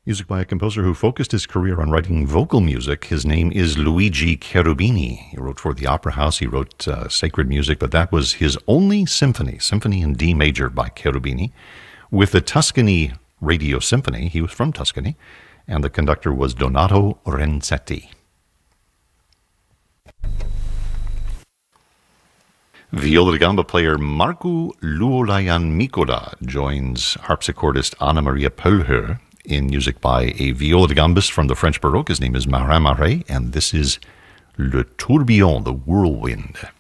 Music by a composer who focused his career on writing vocal music. His name is Luigi Cherubini. He wrote for the Opera House. He wrote sacred music, but that was his only symphony in D major by Cherubini. With the Tuscany Radio Symphony, he was from Tuscany, and the conductor was Donato Renzetti. Viola da gamba player Marco Luolayan Mikola joins harpsichordist Anna Maria Pölher in music by a viola da gambist from the French Baroque. His name is Marin Marais, and this is Le Tourbillon, the Whirlwind.